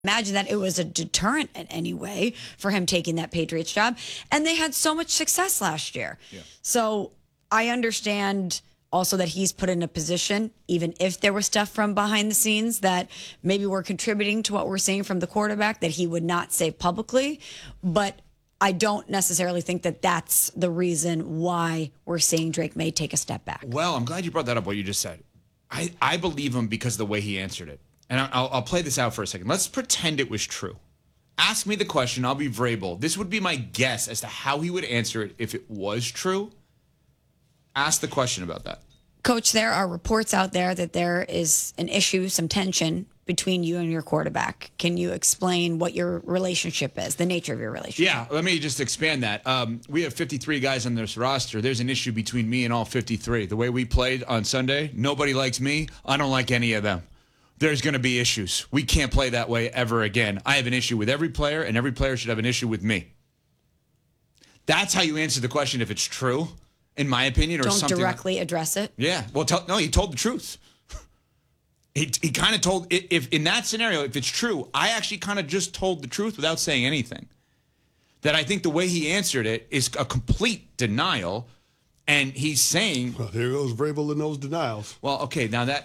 imagine that it was a deterrent in any way for him taking that Patriots job. And they had so much success last year. Yeah. So I understand also that he's put in a position, even if there was stuff from behind the scenes that maybe were contributing to what we're seeing from the quarterback, that he would not say publicly. But I don't necessarily think that that's the reason why we're seeing Drake Maye take a step back. Well, I'm glad you brought that up, what you just said. I believe him because of the way he answered it. And I'll play this out for a second. Let's pretend it was true. Ask me the question. I'll be Vrabel. This would be my guess as to how he would answer it if it was true. Ask the question about that. Coach, there are reports out there that there is an issue, some tension between you and your quarterback. Can you explain what your relationship is, the nature of your relationship? Yeah, let me just expand that. We have 53 guys on this roster. There's an issue between me and all 53. The way we played on Sunday, nobody likes me. I don't like any of them. There's going to be issues. We can't play that way ever again. I have an issue with every player, and every player should have an issue with me. That's how you answer the question if it's true, in my opinion, or something. Don't directly address it. Yeah. Well, no, he told the truth. He kind of told, if in that scenario, if it's true, I actually kind of just told the truth without saying anything. That I think the way he answered it is a complete denial, and he's saying... Well, there goes Vrabel in those denials. Well, okay, now that...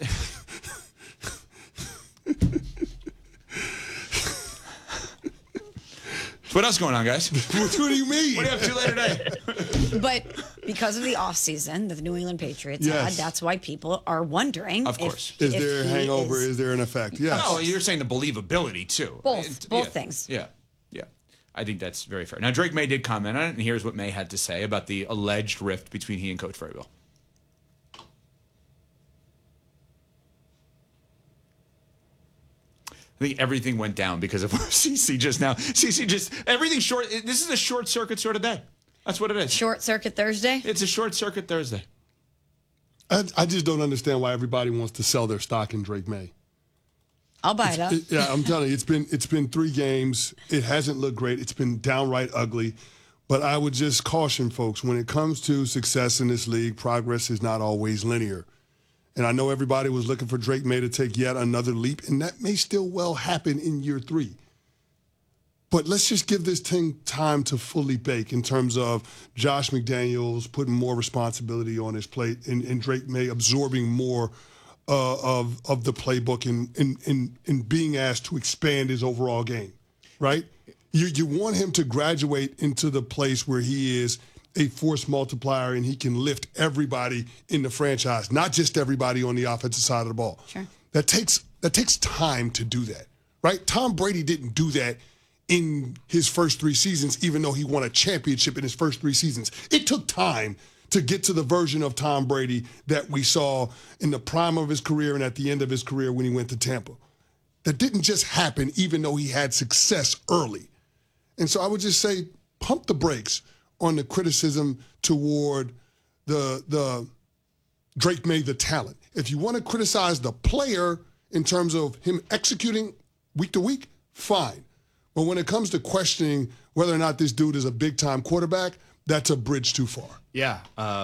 What else going on, guys? What do you mean? What are you up to later today? But because of the offseason that the New England Patriots had, that's why people are wondering. Of course. Is there a hangover? Is there an effect? Yes. No, you're saying the believability, too. Both things. Yeah. I think that's very fair. Now, Drake Maye did comment on it, and here's what Maye had to say about the alleged rift between he and Coach Vrabel. I think everything went down because of CC just now. CC just, everything short. This is a short circuit sort of day. That's what it is. Short circuit Thursday? It's a short circuit Thursday. I just don't understand why everybody wants to sell their stock in Drake Maye. I'll buy it up. Yeah, I'm telling you, it's been 3 games. It hasn't looked great. It's been downright ugly. But I would just caution folks, when it comes to success in this league, progress is not always linear. And I know everybody was looking for Drake Maye to take yet another leap, and that may still well happen in year 3. But let's just give this thing time to fully bake in terms of Josh McDaniels putting more responsibility on his plate and Drake Maye absorbing more of the playbook and being asked to expand his overall game, right? You want him to graduate into the place where he is a force multiplier and he can lift everybody in the franchise, not just everybody on the offensive side of the ball. Sure. That takes time to do that, right? Tom Brady didn't do that in his first 3 seasons, even though he won a championship in his first 3 seasons. It took time to get to the version of Tom Brady that we saw in the prime of his career and at the end of his career when he went to Tampa. That didn't just happen even though he had success early. And so I would just say pump the brakes on the criticism toward the Drake Maye, the talent. If you want to criticize the player in terms of him executing week to week, fine. But when it comes to questioning whether or not this dude is a big-time quarterback, that's a bridge too far. Yeah,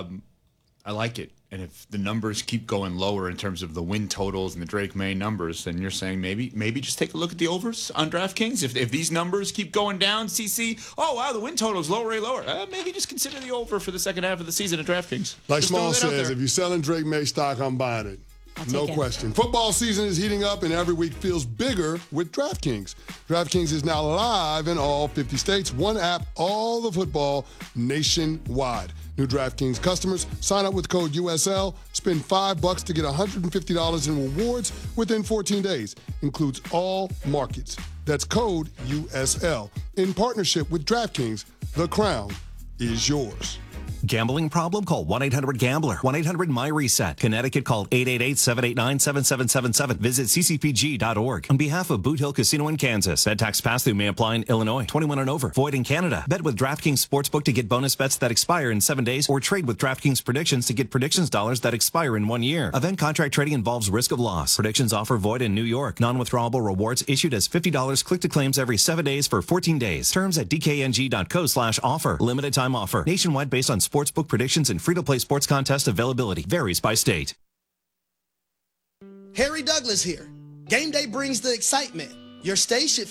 I like it. And if the numbers keep going lower in terms of the win totals and the Drake Maye numbers, then you're saying maybe just take a look at the overs on DraftKings. If these numbers keep going down, CC, oh, wow, the win total is lower. Maybe just consider the over for the second half of the season at DraftKings. Like just Small says, if you're selling Drake Maye stock, I'm buying it. No question. Football season is heating up, and every week feels bigger with DraftKings. DraftKings is now live in all 50 states. One app, all the football nationwide. New DraftKings customers, sign up with code USL, spend $5 to get $150 in rewards within 14 days. Includes all markets. That's code USL. In partnership with DraftKings, the crown is yours. Gambling problem? Call 1-800-GAMBLER. 1-800-MY-RESET. Connecticut, call 888-789-7777. Visit ccpg.org. On behalf of Boot Hill Casino in Kansas, head tax pass-through may apply in Illinois. 21 and over. Void in Canada. Bet with DraftKings Sportsbook to get bonus bets that expire in 7 days, or trade with DraftKings Predictions to get predictions dollars that expire in 1 year. Event contract trading involves risk of loss. Predictions offer void in New York. Non-withdrawable rewards issued as $50 click to claims every 7 days for 14 days. Terms at dkng.co/offer. Limited time offer. Nationwide based on sportsbook predictions and free-to-play sports contest availability. Varies by state. Harry Douglas here. Game day brings the excitement. Your state should